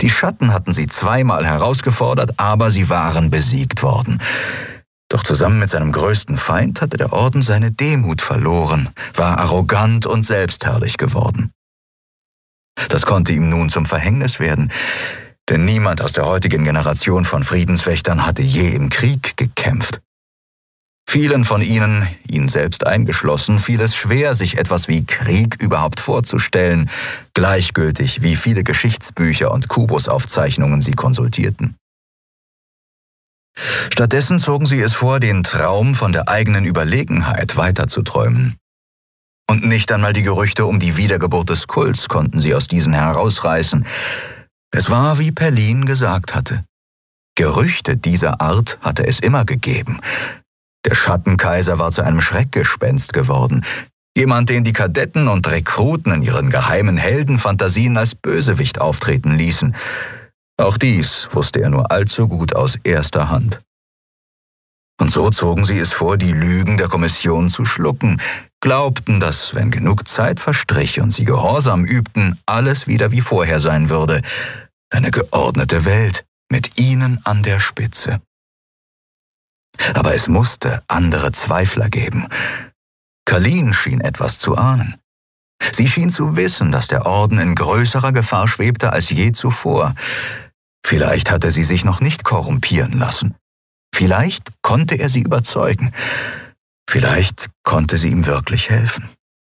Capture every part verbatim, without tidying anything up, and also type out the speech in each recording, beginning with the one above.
Die Schatten hatten sie zweimal herausgefordert, aber sie waren besiegt worden. Doch zusammen mit seinem größten Feind hatte der Orden seine Demut verloren, war arrogant und selbstherrlich geworden. Das konnte ihm nun zum Verhängnis werden, denn niemand aus der heutigen Generation von Friedenswächtern hatte je im Krieg gekämpft. Vielen von ihnen, ihn selbst eingeschlossen, fiel es schwer, sich etwas wie Krieg überhaupt vorzustellen, gleichgültig, wie viele Geschichtsbücher und Kubusaufzeichnungen sie konsultierten. Stattdessen zogen sie es vor, den Traum von der eigenen Überlegenheit weiterzuträumen. Und nicht einmal die Gerüchte um die Wiedergeburt des Kults konnten sie aus diesen herausreißen. Es war, wie Perlin gesagt hatte. Gerüchte dieser Art hatte es immer gegeben. Der Schattenkaiser war zu einem Schreckgespenst geworden. Jemand, den die Kadetten und Rekruten in ihren geheimen Heldenfantasien als Bösewicht auftreten ließen. Auch dies wusste er nur allzu gut aus erster Hand. Und so zogen sie es vor, die Lügen der Kommission zu schlucken, glaubten, dass, wenn genug Zeit verstrich und sie Gehorsam übten, alles wieder wie vorher sein würde. Eine geordnete Welt mit ihnen an der Spitze. Aber es musste andere Zweifler geben. Kalin schien etwas zu ahnen. Sie schien zu wissen, dass der Orden in größerer Gefahr schwebte als je zuvor. Vielleicht hatte sie sich noch nicht korrumpieren lassen. Vielleicht konnte er sie überzeugen. Vielleicht konnte sie ihm wirklich helfen.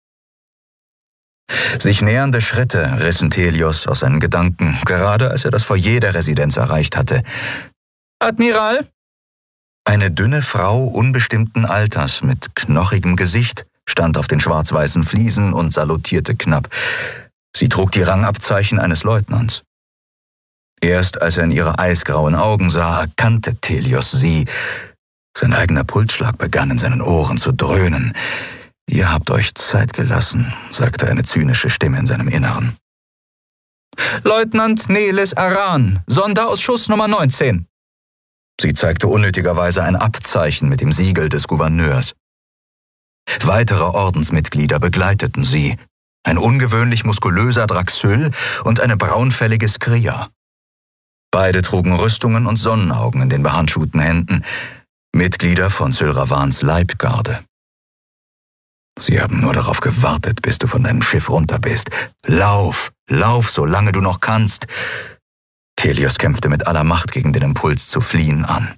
Sich nähernde Schritte rissen Thelios aus seinen Gedanken, gerade als er das Foyer der Residenz erreicht hatte. »Admiral?« Eine dünne Frau unbestimmten Alters mit knochigem Gesicht stand auf den schwarz-weißen Fliesen und salutierte knapp. Sie trug die Rangabzeichen eines Leutnants. Erst als er in ihre eisgrauen Augen sah, erkannte Thelios sie. Sein eigener Pulsschlag begann in seinen Ohren zu dröhnen. »Ihr habt euch Zeit gelassen«, sagte eine zynische Stimme in seinem Inneren. »Leutnant Nelis Aran, Sonderausschuss Nummer neunzehn.« Sie zeigte unnötigerweise ein Abzeichen mit dem Siegel des Gouverneurs. Weitere Ordensmitglieder begleiteten sie, ein ungewöhnlich muskulöser Draxyl und eine braunfällige Skria. Beide trugen Rüstungen und Sonnenaugen in den behandschuhten Händen, Mitglieder von Sylravans Leibgarde. »Sie haben nur darauf gewartet, bis du von deinem Schiff runter bist. Lauf, lauf, solange du noch kannst!« Thelios kämpfte mit aller Macht gegen den Impuls zu fliehen an.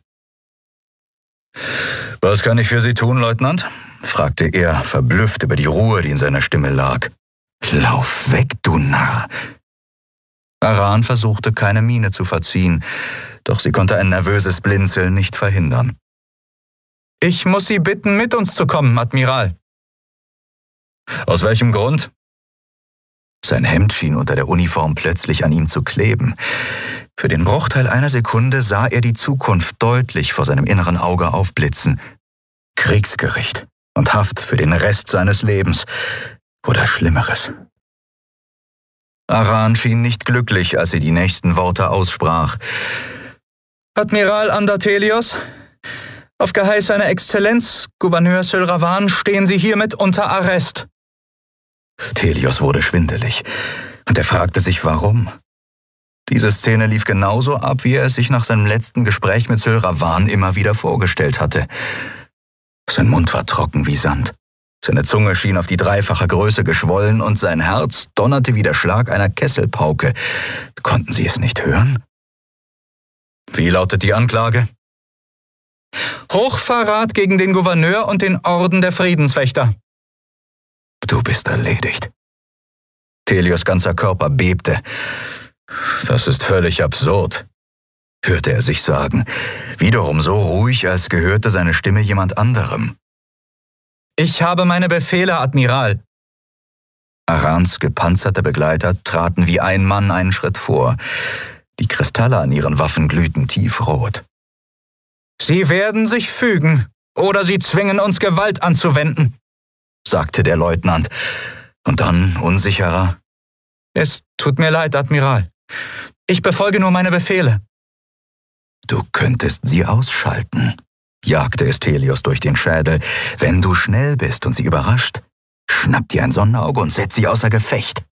»Was kann ich für Sie tun, Leutnant?« fragte er, verblüfft über die Ruhe, die in seiner Stimme lag. »Lauf weg, du Narr!« Aran versuchte, keine Miene zu verziehen, doch sie konnte ein nervöses Blinzeln nicht verhindern. »Ich muss Sie bitten, mit uns zu kommen, Admiral.« »Aus welchem Grund?« Sein Hemd schien unter der Uniform plötzlich an ihm zu kleben. Für den Bruchteil einer Sekunde sah er die Zukunft deutlich vor seinem inneren Auge aufblitzen. Kriegsgericht und Haft für den Rest seines Lebens oder Schlimmeres. Aran schien nicht glücklich, als sie die nächsten Worte aussprach. »Admiral Ander Thelios, auf Geheiß seiner Exzellenz, Gouverneur Sylravan, stehen Sie hiermit unter Arrest.« Thelios wurde schwindelig, und er fragte sich, warum. Diese Szene lief genauso ab, wie er es sich nach seinem letzten Gespräch mit Sylravan immer wieder vorgestellt hatte. Sein Mund war trocken wie Sand. Seine Zunge schien auf die dreifache Größe geschwollen und sein Herz donnerte wie der Schlag einer Kesselpauke. Konnten Sie es nicht hören? Wie lautet die Anklage? Hochverrat gegen den Gouverneur und den Orden der Friedenswächter. Du bist erledigt. Thelios ganzer Körper bebte. Das ist völlig absurd, hörte er sich sagen, wiederum so ruhig, als gehörte seine Stimme jemand anderem. »Ich habe meine Befehle, Admiral.« Arans gepanzerte Begleiter traten wie ein Mann einen Schritt vor. Die Kristalle an ihren Waffen glühten tiefrot. »Sie werden sich fügen, oder sie zwingen uns Gewalt anzuwenden«, sagte der Leutnant. Und dann, unsicherer, »Es tut mir leid, Admiral. Ich befolge nur meine Befehle.« »Du könntest sie ausschalten«, jagte es Thelios durch den Schädel. »Wenn du schnell bist und sie überrascht, schnapp dir ein Sonnenauge und setz sie außer Gefecht.«